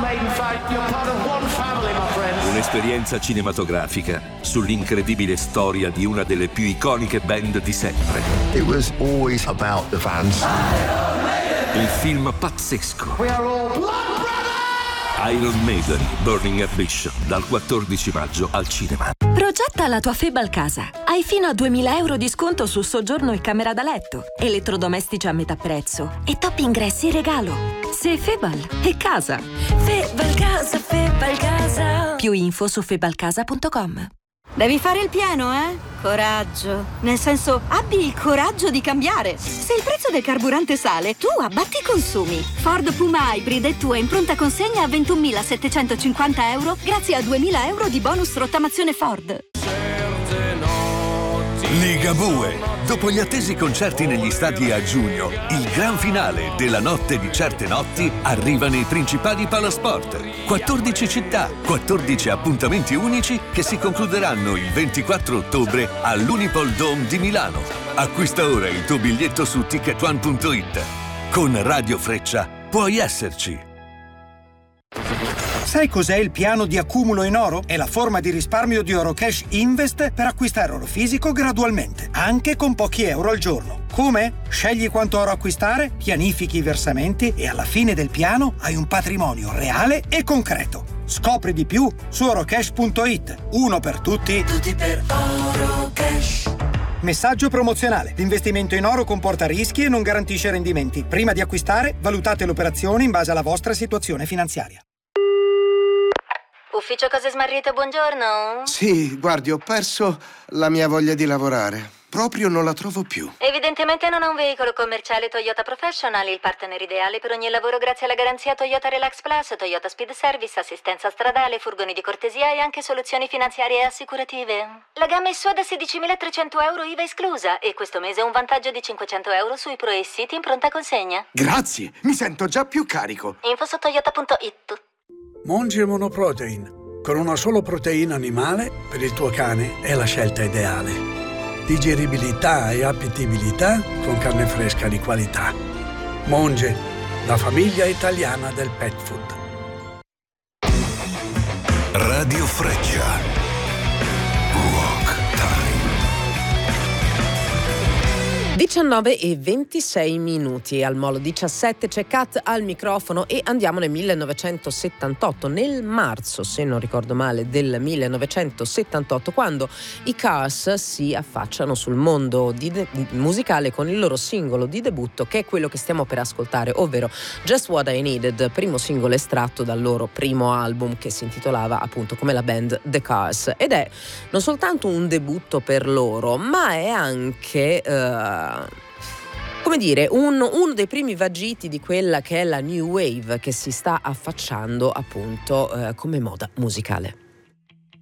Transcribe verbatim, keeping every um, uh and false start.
Un'esperienza cinematografica sull'incredibile storia di una delle più iconiche band di sempre. It was always about the fans. Il film pazzesco Iron Maiden, Burning Ambition, dal quattordici maggio al cinema. Progetta la tua Febal casa. Hai fino a duemila euro di sconto su soggiorno e camera da letto, elettrodomestici a metà prezzo e top ingressi regalo. Se Febal è casa. Febal casa, Febal casa. Più info su febalcasa punto com. Devi fare il pieno, eh? Coraggio. Nel senso, abbi il coraggio di cambiare. Se il prezzo del carburante sale, tu abbatti i consumi. Ford Puma Hybrid è tua in pronta consegna a ventunomilasettecentocinquanta euro grazie a duemila euro di bonus rottamazione Ford. Ligabue. Dopo gli attesi concerti negli stadi a giugno, il gran finale della Notte di Certe Notti arriva nei principali palasport. quattordici città, quattordici appuntamenti unici che si concluderanno il ventiquattro ottobre all'Unipol Dome di Milano. Acquista ora il tuo biglietto su ticket one punto it. Con Radio Freccia puoi esserci. Sai cos'è il piano di accumulo in oro? È la forma di risparmio di Eurocash Invest per acquistare oro fisico gradualmente, anche con pochi euro al giorno. Come? Scegli quanto oro acquistare, pianifichi i versamenti e alla fine del piano hai un patrimonio reale e concreto. Scopri di più su eurocash punto it. Uno per tutti, tutti per Eurocash. Messaggio promozionale. L'investimento in oro comporta rischi e non garantisce rendimenti. Prima di acquistare, valutate l'operazione in base alla vostra situazione finanziaria. Ufficio Cose Smarrite, buongiorno. Sì, guardi, ho perso la mia voglia di lavorare. Proprio non la trovo più. Evidentemente non ha un veicolo commerciale Toyota Professional, il partner ideale per ogni lavoro grazie alla garanzia Toyota Relax Plus, Toyota Speed Service, assistenza stradale, furgoni di cortesia e anche soluzioni finanziarie e assicurative. La gamma è sua da sedicimilatrecento euro I V A esclusa e questo mese un vantaggio di cinquecento euro sui Pro e City in pronta consegna. Grazie, mi sento già più carico. Info su toyota punto it. Mongi Monoprotein. Con una solo proteina animale, per il tuo cane è la scelta ideale. Digeribilità e appetibilità con carne fresca di qualità. Monge, la famiglia italiana del pet food. Radio Freccia. Rock Time. diciannove e ventisei minuti al Molo diciassette, c'è Kat al microfono e andiamo nel millenovecentosettantotto, nel marzo, se non ricordo male, del millenovecentosettantotto, quando i Cars si affacciano sul mondo di de- musicale con il loro singolo di debutto, che è quello che stiamo per ascoltare, ovvero Just What I Needed, primo singolo estratto dal loro primo album che si intitolava appunto come la band The Cars, ed è non soltanto un debutto per loro, ma è anche uh, come dire, un, uno dei primi vagiti di quella che è la new wave che si sta affacciando appunto eh, come moda musicale.